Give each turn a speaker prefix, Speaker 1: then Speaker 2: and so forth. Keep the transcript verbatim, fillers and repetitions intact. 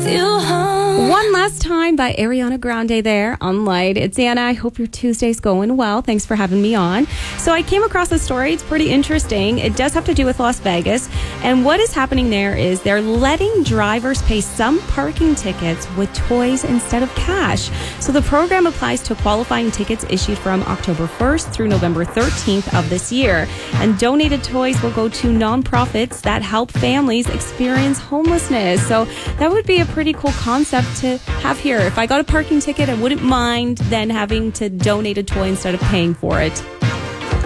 Speaker 1: with you home.
Speaker 2: One Last Time by Ariana Grande there on Light. It's Anna. I hope your Tuesday's going well. Thanks for having me on. So I came across this story. It's pretty interesting. It does have to do with Las Vegas. And what is happening there is they're letting drivers pay some parking tickets with toys instead of cash. So the program applies to qualifying tickets issued from October first through November thirteenth of this year. And donated toys will go to nonprofits that help families experience homelessness. So that would be a pretty cool concept to have here. If I got a parking ticket, I wouldn't mind then having to donate a toy instead of paying for it.